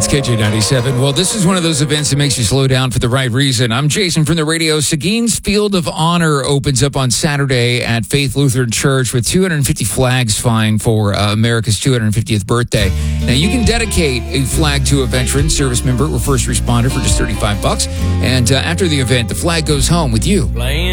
KJ97. Well, this is one of those events that makes you slow down for the right reason. I'm Jason from the radio. Seguin's Field of Honor opens up on Saturday at Faith Lutheran Church with 250 flags flying for America's 250th birthday. Now, you can dedicate a flag to a veteran, service member, or first responder for just $35. And after the event, the flag goes home with you.